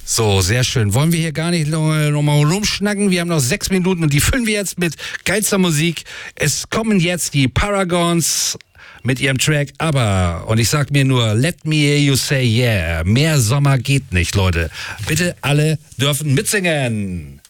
So, sehr schön. Wollen wir hier gar nicht noch mal rumschnacken? Wir haben noch 6 Minuten und die füllen wir jetzt mit geilster Musik. Es kommen jetzt die Paragons mit ihrem Track Aber. Und ich sag mir nur, let me hear you say yeah. Mehr Sommer geht nicht, Leute. Bitte alle dürfen mitsingen.